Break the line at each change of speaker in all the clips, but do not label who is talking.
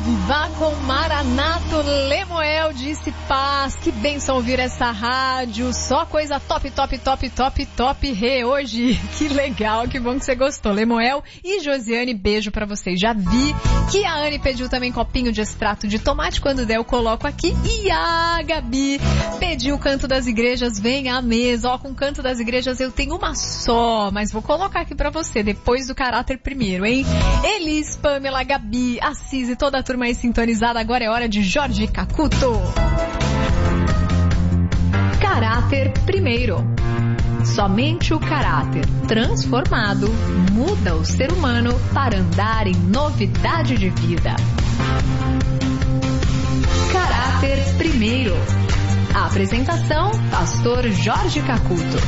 Vá com Maranato Lemuel, disse paz. Que bênção ouvir essa rádio. Só coisa top, top, top, top, top, re hoje. Que legal, que bom que você gostou. Lemuel e Josiane, beijo pra vocês. Já vi que a Anne pediu também copinho de extrato de tomate. Quando der eu coloco aqui. E a Gabi pediu o Canto das Igrejas, vem à mesa. Ó, com o Canto das Igrejas eu tenho uma só, mas vou colocar aqui pra você, depois do caráter primeiro, hein? Elis, Pamela, Gabi, Assis e toda a turma aí sintonizada. Agora é hora de Jorge Cacuto. Caráter primeiro. Somente o caráter transformado muda o ser humano para andar em novidade de vida. Caráter primeiro. A apresentação, pastor Jorge Cacuto.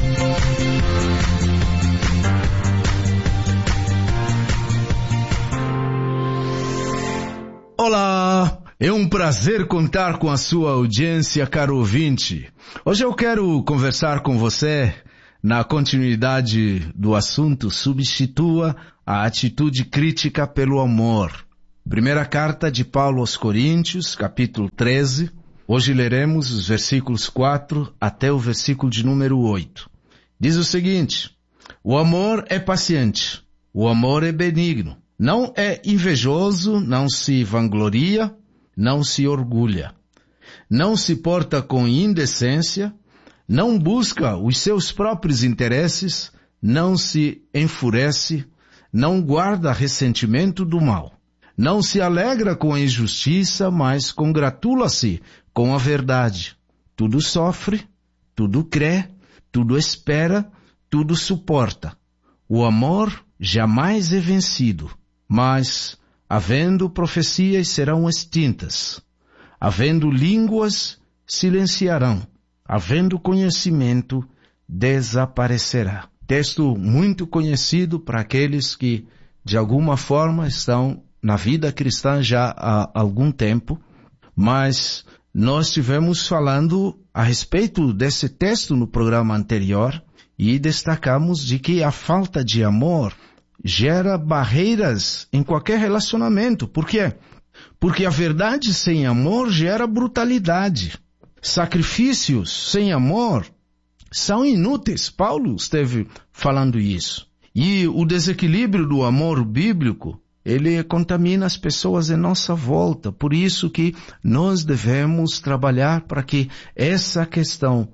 Olá, é um prazer contar com a sua audiência, caro ouvinte. Hoje eu quero conversar com você na continuidade do assunto Substitua a atitude crítica pelo amor. Primeira carta de Paulo aos Coríntios, capítulo 13. Hoje leremos os versículos 4 até o versículo de número 8. Diz o seguinte: o amor é paciente, o amor é benigno. Não é invejoso, não se vangloria, não se orgulha. Não se porta com indecência, não busca os seus próprios interesses, não se enfurece, não guarda ressentimento do mal. Não se alegra com a injustiça, mas congratula-se com a verdade. Tudo sofre, tudo crê, tudo espera, tudo suporta. O amor jamais é vencido. Mas, havendo profecias, serão extintas. Havendo línguas, silenciarão. Havendo conhecimento, desaparecerá. Texto muito conhecido para aqueles que, de alguma forma, estão na vida cristã já há algum tempo. Mas nós estivemos falando a respeito desse texto no programa anterior e destacamos de que a falta de amor gera barreiras em qualquer relacionamento. Por quê? Porque a verdade sem amor gera brutalidade. Sacrifícios sem amor são inúteis. Paulo esteve falando isso. E o desequilíbrio do amor bíblico, ele contamina as pessoas em nossa volta. Por isso que nós devemos trabalhar para que essa questão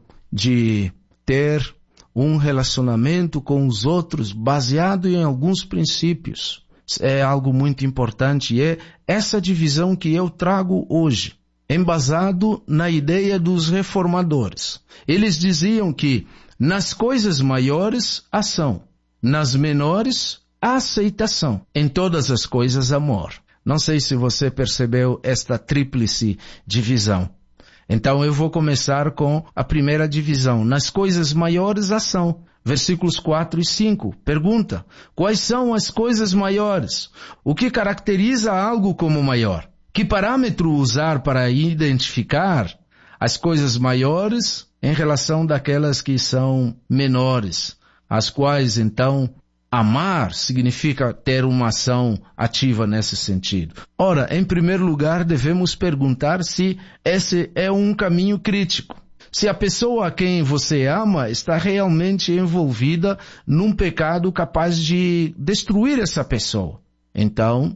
de ter um relacionamento com os outros baseado em alguns princípios é algo muito importante, e é essa divisão que eu trago hoje, embasado na ideia dos reformadores. Eles diziam que nas coisas maiores, ação, nas menores, aceitação, em todas as coisas, amor. Não sei se você percebeu esta tríplice divisão. Então eu vou começar com a primeira divisão. Nas coisas maiores, ação. Versículos 4 e 5. Pergunta: quais são as coisas maiores? O que caracteriza algo como maior? Que parâmetro usar para identificar as coisas maiores em relação daquelas que são menores? As quais, então, amar significa ter uma ação ativa nesse sentido. Ora, em primeiro lugar, devemos perguntar se esse é um caminho crítico. Se a pessoa a quem você ama está realmente envolvida num pecado capaz de destruir essa pessoa. Então,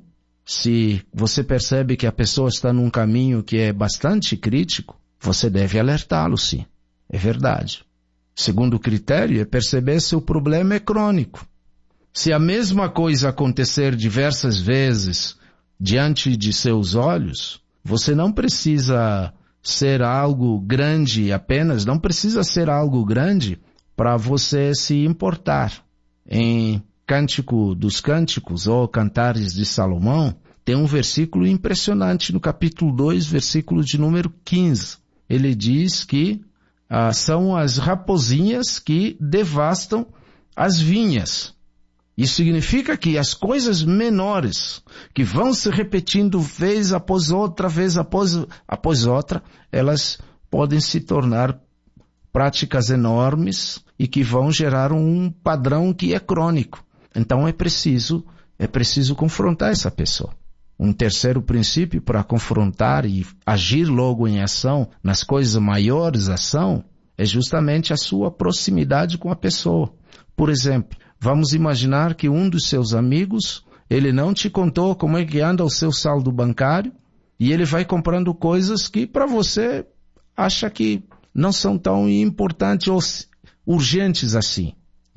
se você percebe que a pessoa está num caminho que é bastante crítico, você deve alertá-lo, sim. É verdade. Segundo critério, é perceber se o problema é crônico. Se a mesma coisa acontecer diversas vezes diante de seus olhos, você não precisa ser algo grande apenas, não precisa ser algo grande para você se importar. Em Cântico dos Cânticos, ou Cantares de Salomão, tem um versículo impressionante no capítulo 2, versículo de número 15. Ele diz que são as raposinhas que devastam as vinhas. Isso significa que as coisas menores, que vão se repetindo vez após outra, elas podem se tornar práticas enormes e que vão gerar um padrão que é crônico. Então é preciso confrontar essa pessoa. Um terceiro princípio para confrontar e agir logo em ação nas coisas maiores ação é justamente a sua proximidade com a pessoa. Por exemplo, vamos imaginar que um dos seus amigos, ele não te contou como é que anda o seu saldo bancário e ele vai comprando coisas que para você acha que não são tão importantes ou urgentes assim.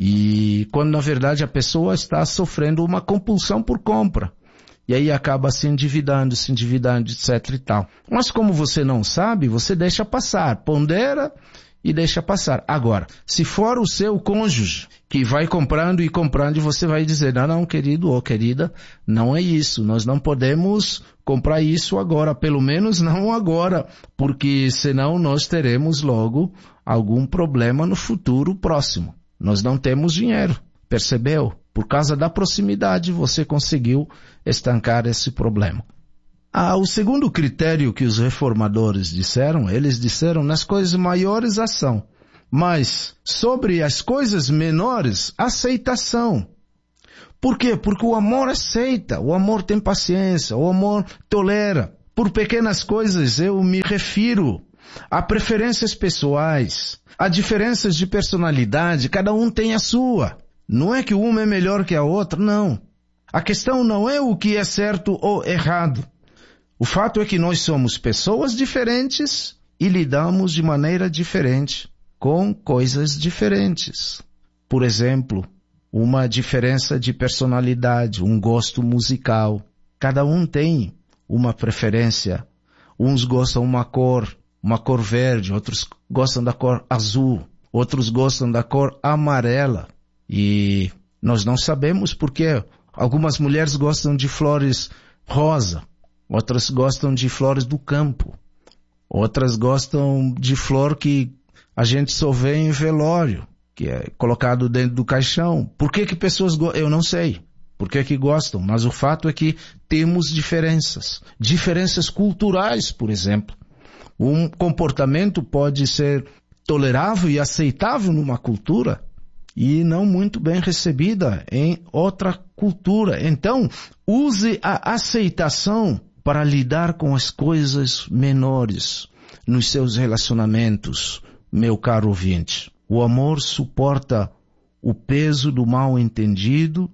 E quando na verdade a pessoa está sofrendo uma compulsão por compra. E aí acaba se endividando, etc e tal. Mas como você não sabe, você deixa passar, pondera e deixa passar. Agora, se for o seu cônjuge que vai comprando e você vai dizer, não, querido ou querida, não é isso. Nós não podemos comprar isso agora, pelo menos não agora, porque senão nós teremos logo algum problema no futuro próximo. Nós não temos dinheiro, percebeu? Por causa da proximidade, você conseguiu estancar esse problema. O segundo critério que os reformadores disseram, eles disseram nas coisas maiores ação, mas sobre as coisas menores, aceitação. Por quê? Porque o amor aceita, o amor tem paciência, o amor tolera. Por pequenas coisas eu me refiro a preferências pessoais, a diferenças de personalidade, cada um tem a sua. Não é que uma é melhor que a outra, não. A questão não é o que é certo ou errado. O fato é que nós somos pessoas diferentes e lidamos de maneira diferente com coisas diferentes. Por exemplo, uma diferença de personalidade, um gosto musical. Cada um tem uma preferência. Uns gostam uma cor verde, outros gostam da cor azul, outros gostam da cor amarela. E nós não sabemos por quê. Algumas mulheres gostam de flores rosa, outras gostam de flores do campo, outras gostam de flor que a gente só vê em velório, que é colocado dentro do caixão. Por que pessoas gostam? Eu não sei. Por que gostam? Mas o fato é que temos diferenças. Diferenças culturais, por exemplo. Um comportamento pode ser tolerável e aceitável numa cultura e não muito bem recebida em outra cultura. Então, use a aceitação para lidar com as coisas menores nos seus relacionamentos, meu caro ouvinte. O amor suporta o peso do mal-entendido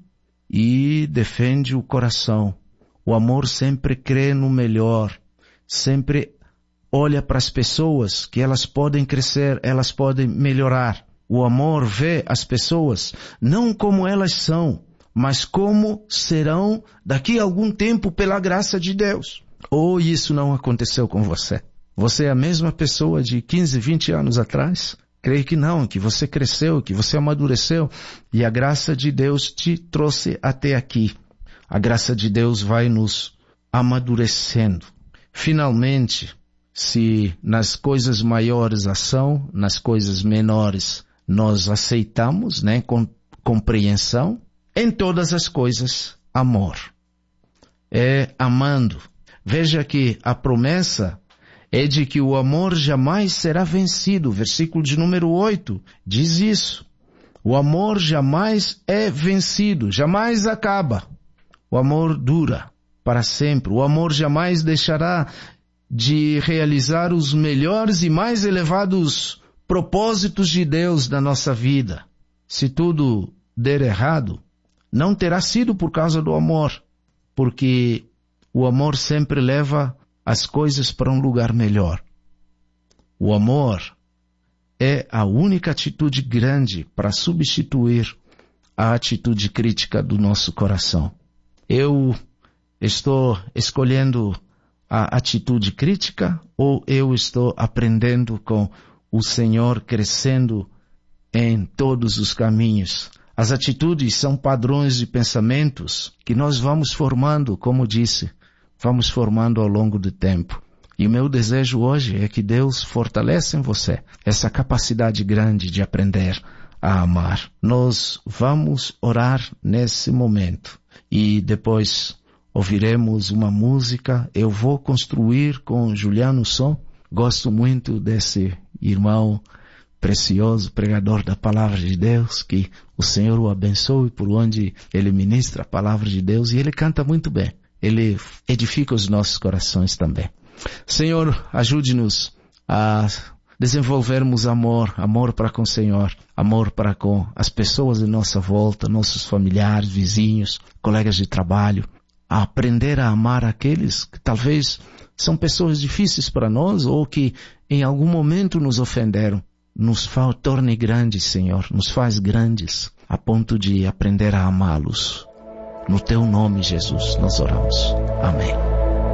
e defende o coração. O amor sempre crê no melhor, sempre olha para as pessoas que elas podem crescer, elas podem melhorar. O amor vê as pessoas não como elas são, mas como serão daqui a algum tempo pela graça de Deus. Ou isso não aconteceu com você? Você é a mesma pessoa de 15, 20 anos atrás? Creio que não, que você cresceu, que você amadureceu e a graça de Deus te trouxe até aqui. A graça de Deus vai nos amadurecendo. Finalmente, se nas coisas maiores ação, nas coisas menores nós aceitamos, com compreensão, em todas as coisas, amor. É amando. Veja que a promessa é de que o amor jamais será vencido. Versículo de número 8 diz isso. O amor jamais é vencido, jamais acaba. O amor dura para sempre. O amor jamais deixará de realizar os melhores e mais elevados propósitos de Deus na nossa vida. Se tudo der errado, não terá sido por causa do amor, porque o amor sempre leva as coisas para um lugar melhor. O amor é a única atitude grande para substituir a atitude crítica do nosso coração. Eu estou escolhendo a atitude crítica ou eu estou aprendendo com o Senhor, crescendo em todos os caminhos? As atitudes são padrões de pensamentos que nós vamos formando, como disse, vamos formando ao longo do tempo. E o meu desejo hoje é que Deus fortaleça em você essa capacidade grande de aprender a amar. Nós vamos orar nesse momento e depois ouviremos uma música. Eu vou construir com Juliano Som. Gosto muito desse irmão precioso, pregador da palavra de Deus, que o Senhor o abençoe por onde ele ministra a palavra de Deus, e ele canta muito bem. Ele edifica os nossos corações também. Senhor, ajude-nos a desenvolvermos amor para com o Senhor, amor para com as pessoas em nossa volta, nossos familiares, vizinhos, colegas de trabalho, a aprender a amar aqueles que talvez são pessoas difíceis para nós ou que em algum momento nos ofenderam. Nos torne grandes, Senhor, nos faz grandes, a ponto de aprender a amá-los. No Teu nome, Jesus, nós oramos. Amém.